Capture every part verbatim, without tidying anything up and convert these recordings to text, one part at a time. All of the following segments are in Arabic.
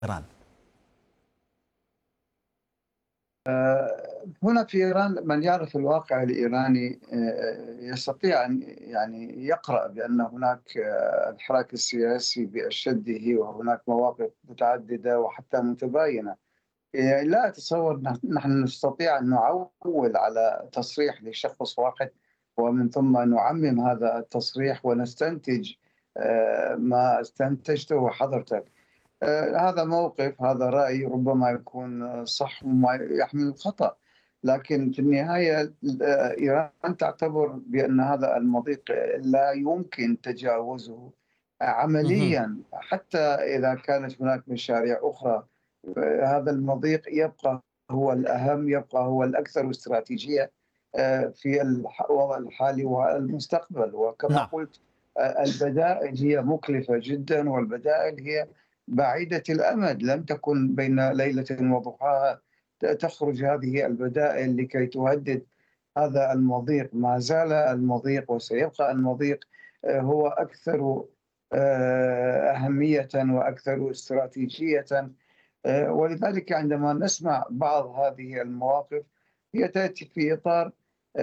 إيران. هنا في إيران من يعرف الواقع الإيراني يستطيع أن يعني يقرأ بأن هناك الحراك السياسي بأشده وهناك مواقف متعددة وحتى متباينة. لا أتصور نحن نستطيع أن نعول على تصريح لشخص واحد ومن ثم نعمم هذا التصريح ونستنتج ما استنتجته حضرتك. هذا موقف، هذا رأي ربما يكون صح وما يحمل الخطأ، لكن في النهاية إيران تعتبر بأن هذا المضيق لا يمكن تجاوزه عمليا، حتى إذا كانت هناك مشاريع أخرى. هذا المضيق يبقى هو الأهم، يبقى هو الأكثر استراتيجية في الوضع الحالي والمستقبل. وكما نعم. قلت البدائل هي مكلفة جدا، والبدائل هي بعيدة الأمد، لم تكن بين ليلة وضحاها تخرج هذه البدائل لكي تهدد هذا المضيق. ما زال المضيق وسيبقى المضيق هو أكثر أهمية وأكثر استراتيجية، ولذلك عندما نسمع بعض هذه المواقف هي تأتي في إطار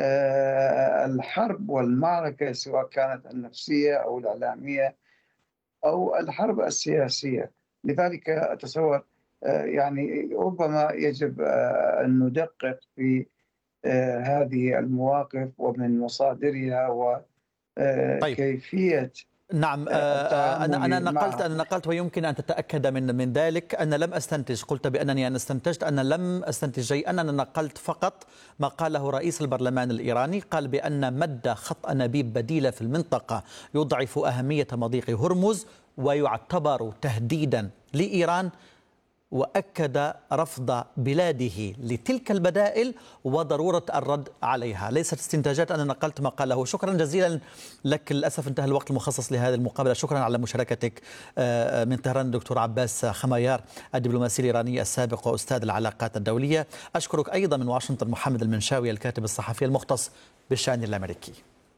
الحرب والمعركة، سواء كانت النفسية أو الإعلامية أو الحرب السياسية. لذلك أتصور يعني ربما يجب أن ندقق في هذه المواقف ومن مصادرها طيب. وكيفية نعم. أنا أنا نقلت معها. أنا نقلت ويمكن أن تتأكد من من ذلك. أنا لم أستنتج، قلت بأنني أنا استنتجت، أنا لم أستنتج شيئا. أنا نقلت فقط ما قاله رئيس البرلمان الإيراني، قال بأن مد خط أنابيب بديلة في المنطقة يضعف أهمية مضيق هرمز ويعتبر تهديدا لإيران، وأكد رفض بلاده لتلك البدائل وضرورة الرد عليها. ليست استنتاجات، أنا نقلت ما قاله. شكرا جزيلا لك. للأسف انتهى الوقت المخصص لهذه المقابلة. شكرا على مشاركتك من طهران دكتور عباس خمايار، الدبلوماسي الإيراني السابق وأستاذ العلاقات الدولية. أشكرك أيضا من واشنطن محمد المنشاوي، الكاتب الصحفي المختص بالشأن الأمريكي.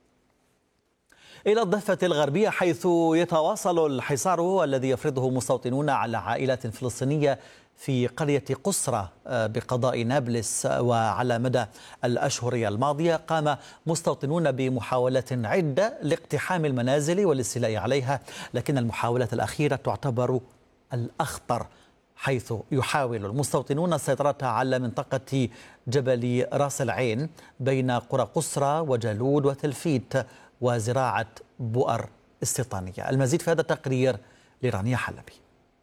إلى الضفة الغربية، حيث يتواصل الحصار الذي يفرضه مستوطنون على عائلات فلسطينية في قرية قصرة بقضاء نابلس. وعلى مدى الأشهر الماضية قام مستوطنون بمحاولات عدة لاقتحام المنازل والاستيلاء عليها، لكن المحاولات الأخيرة تعتبر الأخطر، حيث يحاول المستوطنون السيطرة على منطقة جبل راس العين بين قرى قصرة وجالود وتلفيت وزراعة بؤر استيطانية. المزيد في هذا التقرير لرانيا حلبي.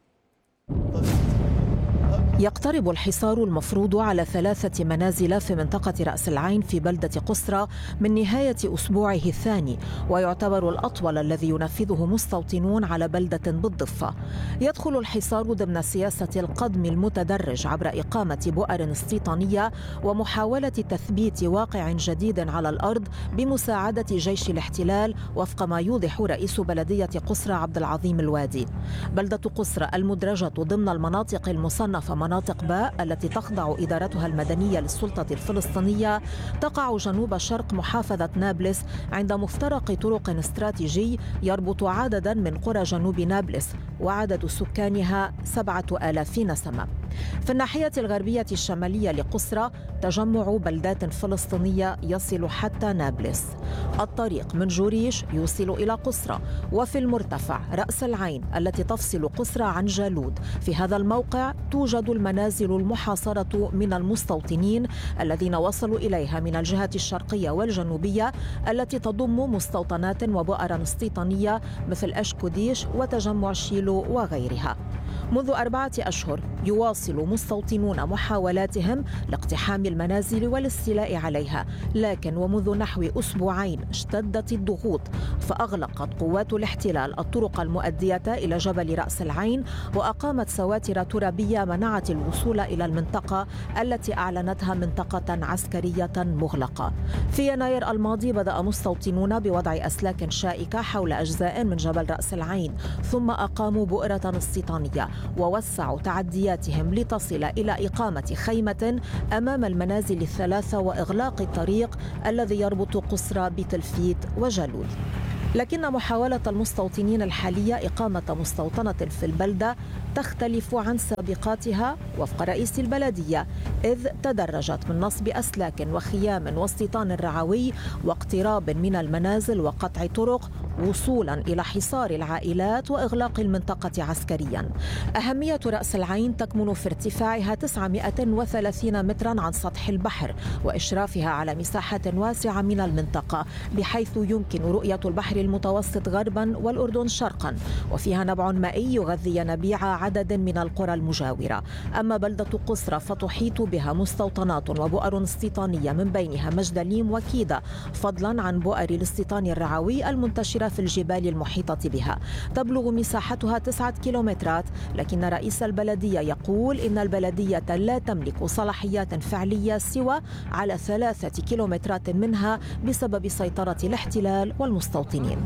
يقترب الحصار المفروض على ثلاثة منازل في منطقة رأس العين في بلدة قصرة من نهاية أسبوعه الثاني، ويعتبر الأطول الذي ينفذه مستوطنون على بلدة بالضفة. يدخل الحصار ضمن سياسة القدم المتدرج عبر إقامة بؤر استيطانية ومحاولة تثبيت واقع جديد على الأرض بمساعدة جيش الاحتلال، وفق ما يوضح رئيس بلدية قصرة عبد العظيم الوادي. بلدة قصرة المدرجة ضمن المناطق المصنفة مناطق باء التي تخضع إدارتها المدنية للسلطة الفلسطينية تقع جنوب شرق محافظة نابلس عند مفترق طرق استراتيجي يربط عددا من قرى جنوب نابلس، وعدد سكانها سبعة آلاف نسمة. في الناحية الغربية الشمالية لقصرة تجمع بلدات فلسطينية يصل حتى نابلس. الطريق من جوريش يوصل إلى قصرة، وفي المرتفع رأس العين التي تفصل قصرة عن جالود. في هذا الموقع توجد المنازل المحاصرة من المستوطنين الذين وصلوا إليها من الجهة الشرقية والجنوبية، التي تضم مستوطنات وبؤرا استيطانية مثل أشكوديش وتجمع شيلو وغيرها. منذ أربعة أشهر يواصل مستوطنون محاولاتهم لاقتحام المنازل والاستيلاء عليها، لكن ومنذ نحو أسبوعين اشتدت الضغوط، فأغلقت قوات الاحتلال الطرق المؤدية إلى جبل رأس العين، وأقامت سواتر ترابية منعت الوصول إلى المنطقة التي أعلنتها منطقة عسكرية مغلقة. في يناير الماضي بدأ مستوطنون بوضع أسلاك شائكة حول أجزاء من جبل رأس العين، ثم أقاموا بؤرة استيطانية ووسعوا تعدياتهم لتصل إلى إقامة خيمة أمام المنازل الثلاثة وإغلاق الطريق الذي يربط قصرة بتلفيت وجالود. لكن محاولة المستوطنين الحالية إقامة مستوطنة في البلدة تختلف عن سابقاتها وفق رئيس البلدية، إذ تدرجت من نصب أسلاك وخيام واستيطان رعوي واقتراب من المنازل وقطع طرق وصولا إلى حصار العائلات وإغلاق المنطقة عسكريا. أهمية رأس العين تكمن في ارتفاعها تسعمائة وثلاثين مترا عن سطح البحر وإشرافها على مساحات واسعة من المنطقة، بحيث يمكن رؤية البحر المتوسط غربا والأردن شرقا، وفيها نبع مائي يغذي ينابيع عدد من القرى المجاورة. أما بلدة قصرى فتحيط بها مستوطنات وبؤر استيطانية من بينها مجدليم وكيدة، فضلا عن بؤر الاستيطان الرعوي المنتشرة في الجبال المحيطة بها. تبلغ مساحتها تسعة كيلومترات، لكن رئيس البلدية يقول إن البلدية لا تملك صلاحيات فعلية سوى على ثلاثة كيلومترات منها بسبب سيطرة الاحتلال والمستوطنين.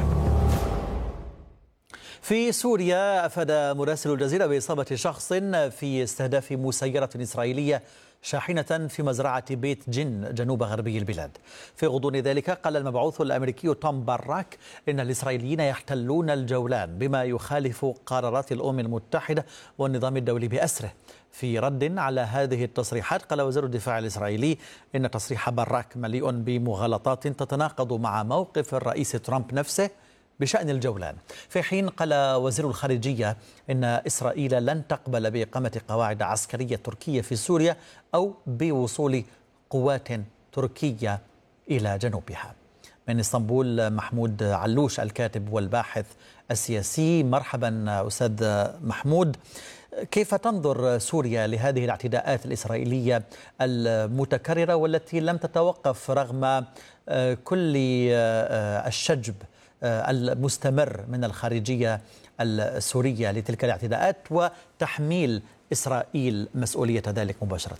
في سوريا أفاد مراسل الجزيرة بإصابة شخص في استهداف مسيرة إسرائيلية شاحنة في مزرعة بيت جن جنوب غربي البلاد. في غضون ذلك قال المبعوث الأمريكي توم باراك إن الإسرائيليين يحتلون الجولان بما يخالف قرارات الأمم المتحدة والنظام الدولي بأسره. في رد على هذه التصريحات قال وزير الدفاع الإسرائيلي إن تصريح باراك مليء بمغالطات تتناقض مع موقف الرئيس ترامب نفسه بشأن الجولان، في حين قال وزير الخارجية إن إسرائيل لن تقبل بإقامة قواعد عسكرية تركية في سوريا أو بوصول قوات تركية إلى جنوبها. من اسطنبول محمود علوش الكاتب والباحث السياسي. مرحبا أستاذ محمود، كيف تنظر سوريا لهذه الاعتداءات الإسرائيلية المتكررة والتي لم تتوقف رغم كل الشجب المستمر من الخارجية السورية لتلك الاعتداءات وتحميل إسرائيل مسؤولية ذلك مباشرة؟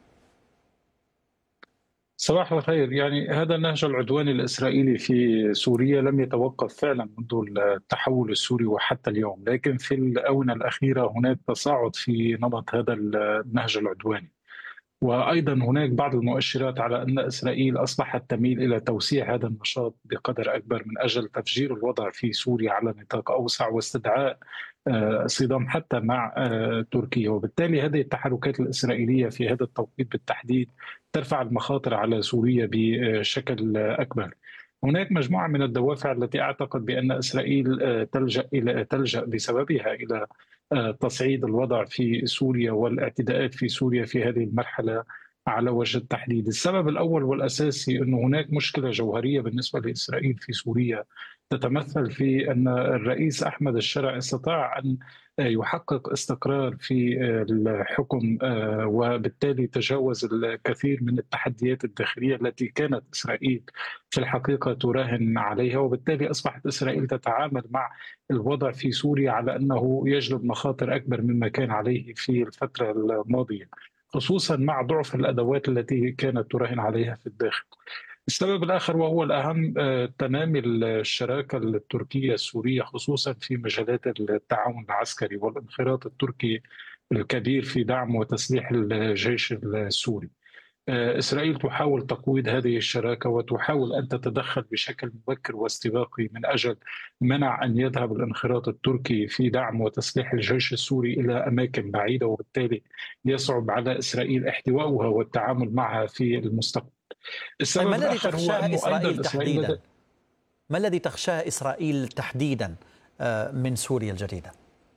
صباح الخير. يعني هذا النهج العدواني الإسرائيلي في سوريا لم يتوقف فعلا منذ التحول السوري وحتى اليوم، لكن في الآونة الأخيرة هناك تصاعد في نمط هذا النهج العدواني، وأيضا هناك بعض المؤشرات على أن إسرائيل أصبحت تميل إلى توسيع هذا النشاط بقدر أكبر من أجل تفجير الوضع في سوريا على نطاق أوسع واستدعاء صدام حتى مع تركيا. وبالتالي هذه التحركات الإسرائيلية في هذا التوقيت بالتحديد ترفع المخاطر على سوريا بشكل أكبر. هناك مجموعة من الدوافع التي أعتقد بأن إسرائيل تلجأ إلى تلجأ بسببها إلى تصعيد الوضع في سوريا والاعتداءات في سوريا في هذه المرحلة على وجه التحديد. السبب الأول والأساسي أن هناك مشكلة جوهرية بالنسبة لإسرائيل في سوريا تتمثل في أن الرئيس أحمد الشرع استطاع أن يحقق استقرار في الحكم، وبالتالي تجاوز الكثير من التحديات الداخلية التي كانت إسرائيل في الحقيقة تراهن عليها، وبالتالي أصبحت إسرائيل تتعامل مع الوضع في سوريا على أنه يجلب مخاطر أكبر مما كان عليه في الفترة الماضية، خصوصا مع ضعف الأدوات التي كانت تراهن عليها في الداخل. السبب الآخر وهو الأهم تنامي الشراكة التركية السورية خصوصا في مجالات التعاون العسكري والانخراط التركي الكبير في دعم وتسليح الجيش السوري. إسرائيل تحاول تقويض هذه الشراكة وتحاول أن تتدخل بشكل مبكر واستباقي من أجل منع أن يذهب الانخراط التركي في دعم وتسليح الجيش السوري إلى أماكن بعيدة، وبالتالي يصعب على إسرائيل احتوائها والتعامل معها في المستقبل. السبب ما الذي تخشاه إسرائيل تحديدا؟ ما الذي تخشاه إسرائيل تحديدا من سوريا الجديدة؟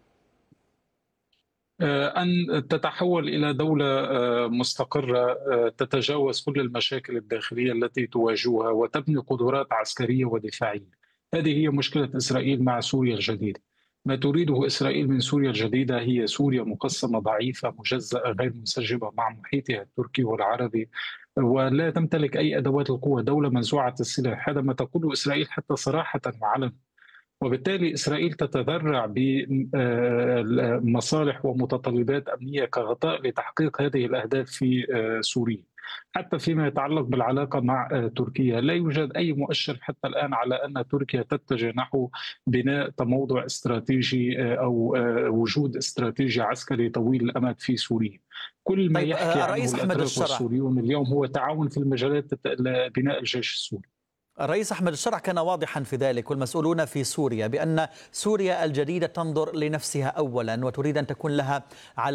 أن تتحول إلى دولة مستقرة تتجاوز كل المشاكل الداخلية التي تواجهها وتبني قدرات عسكرية ودفاعية. هذه هي مشكلة إسرائيل مع سوريا الجديدة. ما تريده إسرائيل من سوريا الجديدة هي سوريا مقسمة ضعيفة مجزأة غير منسجمة مع محيطها التركي والعربي، ولا تمتلك أي أدوات القوة، دولة منزوعة السلاح. هذا ما تقوله إسرائيل حتى صراحة وعلنا. وبالتالي إسرائيل تتذرع بمصالح ومتطلبات أمنية كغطاء لتحقيق هذه الأهداف في سوريا. حتى فيما يتعلق بالعلاقة مع تركيا لا يوجد أي مؤشر حتى الآن على أن تركيا تتجه نحو بناء تموضع استراتيجي أو وجود استراتيجي عسكري طويل الأمد في سوريا. كل ما طيب يحكي عنه الأتراك والسوريون اليوم هو تعاون في المجالات بناء الجيش السوري. الرئيس أحمد الشرع كان واضحا في ذلك، والمسؤولون في سوريا، بأن سوريا الجديدة تنظر لنفسها أولا وتريد أن تكون لها على